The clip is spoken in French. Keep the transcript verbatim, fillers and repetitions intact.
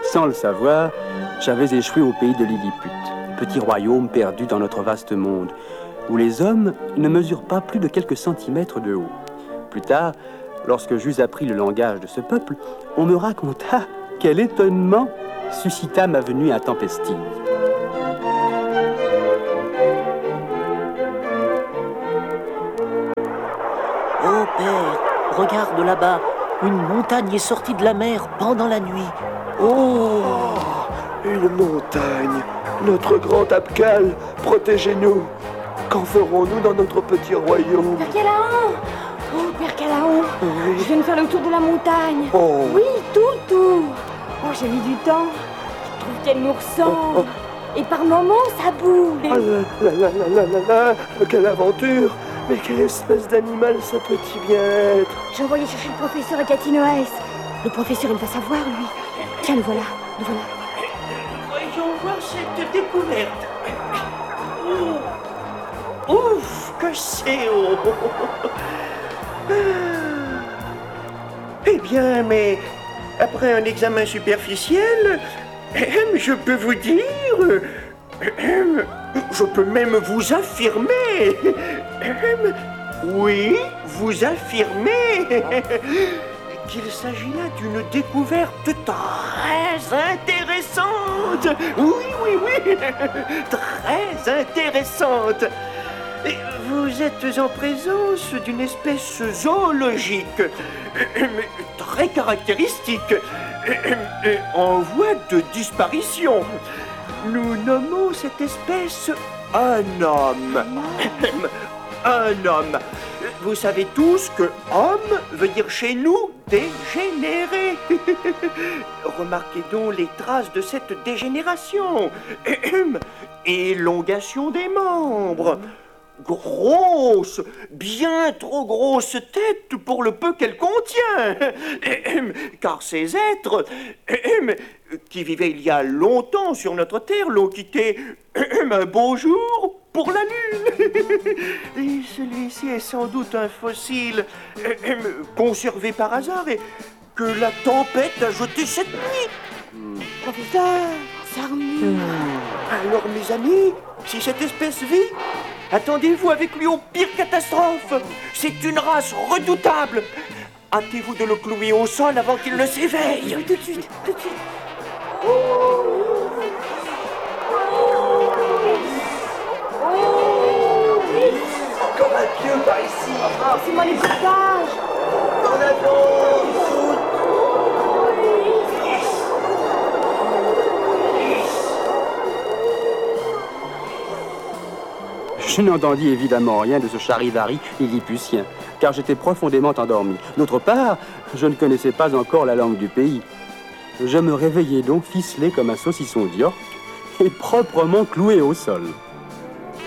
Sans le savoir, j'avais échoué au pays de Lilliput, petit royaume perdu dans notre vaste monde, où les hommes ne mesurent pas plus de quelques centimètres de haut. Plus tard, lorsque j'eus appris le langage de ce peuple, on me raconta quel étonnement suscita ma venue intempestive. Oh père, regarde là-bas, une montagne est sortie de la mer pendant la nuit. Oh, une montagne, notre grand Abkal, protégez-nous. Qu'en ferons-nous dans notre petit royaume? Père Callahan! Oh, Père Callahan! Oui. Je viens de faire le tour de la montagne. Oh. Oui, tout le tour. Oh, j'ai mis du temps. Je trouve qu'elle nous ressemble. Oh, Et par moments, ça bouge. Ah là là là là là là, quelle aventure! Mais quelle espèce d'animal ça peut-il bien être? J'ai envoyé chercher le professeur Ekatinoès. Le professeur, il va savoir, lui. Tiens, le voilà, le voilà. Voyons voir cette découverte. Oh. Ouf, que c'est haut. Eh bien, mais après un examen superficiel, je peux vous dire, je peux même vous affirmer, oui, vous affirmer qu'il s'agit là d'une découverte très intéressante. Oui, oui, oui, très intéressante. Vous êtes en présence d'une espèce zoologique très caractéristique, en voie de disparition. Nous nommons cette espèce un homme. Un homme. Vous savez tous que homme veut dire chez nous dégénéré. Remarquez donc les traces de cette dégénération. Élongation des membres. Grosse, bien trop grosse tête pour le peu qu'elle contient. Car ces êtres qui vivaient il y a longtemps sur notre terre l'ont quitté un beau jour pour la lune. Et celui-ci est sans doute un fossile conservé par hasard et que la tempête a jeté cette nuit. Professeur, ça remue. Alors mes amis, si cette espèce vit, attendez-vous avec lui aux pires catastrophes. C'est une race redoutable. Hâtez-vous de le clouer au sol avant qu'il ne s'éveille. Oui, tout de suite, tout de suite. Comme un pieu par ici. Oh, c'est moi les partages. En avant. Je n'entendis évidemment rien de ce charivari lilliputien, car j'étais profondément endormi. D'autre part, je ne connaissais pas encore la langue du pays. Je me réveillai donc ficelé comme un saucisson d'York et proprement cloué au sol.